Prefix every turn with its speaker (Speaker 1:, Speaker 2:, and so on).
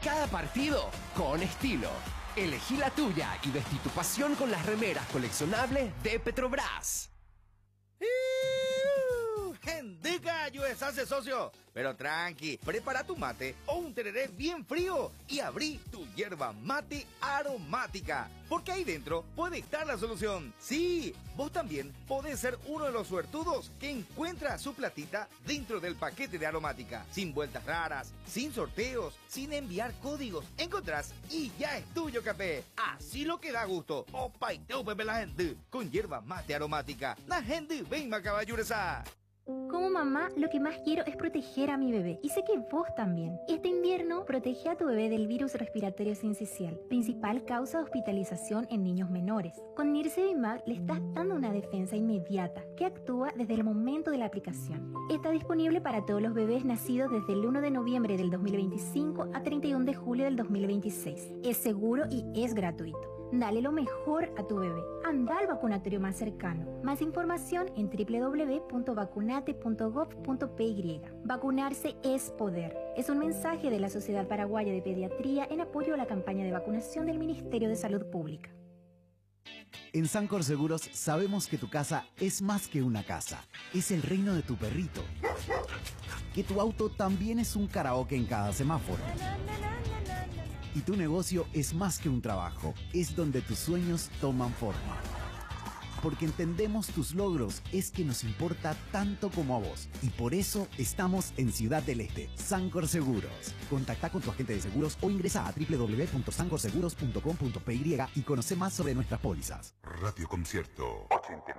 Speaker 1: cada partido con estilo. Elegí la tuya y vestí tu pasión con las remeras coleccionables de Petrobras.
Speaker 2: ¡Gendica, USA, socio! Pero tranqui, prepara tu mate o un tereré bien frío y abrí tu yerba mate aromática. Porque ahí dentro puede estar la solución. Sí, vos también podés ser uno de los suertudos que encuentra su platita dentro del paquete de aromática. Sin vueltas raras, sin sorteos, sin enviar códigos. Encontrás y ya es tuyo, café. Así lo que da gusto. Opa y teo, pepe la gente. Con yerba mate aromática. La gente venga, caballuresa.
Speaker 3: Como mamá, lo que más quiero es proteger a mi bebé. Y sé que vos también. Este invierno, protege a tu bebé del virus respiratorio sincicial, principal causa de hospitalización en niños menores. Con Nirsevimab le estás dando una defensa inmediata que actúa desde el momento de la aplicación. Está disponible para todos los bebés nacidos desde el 1 de noviembre del 2025 a 31 de julio del 2026. Es seguro y es gratuito. Dale lo mejor a tu bebé. Anda al vacunatorio más cercano. Más información en www.vacunate.gov.py. Vacunarse es poder. Es un mensaje de la Sociedad Paraguaya de Pediatría en apoyo a la campaña de vacunación del Ministerio de Salud Pública.
Speaker 4: En Sancor Seguros sabemos que tu casa es más que una casa. Es el reino de tu perrito. Que tu auto también es un karaoke en cada semáforo. Y tu negocio es más que un trabajo, es donde tus sueños toman forma. Porque entendemos tus logros, es que nos importa tanto como a vos. Y por eso estamos en Ciudad del Este, Sancor Seguros. Contacta con tu agente de seguros o ingresa a www.sancorseguros.com.py y conoce más sobre nuestras pólizas.
Speaker 5: Radio Concierto 89.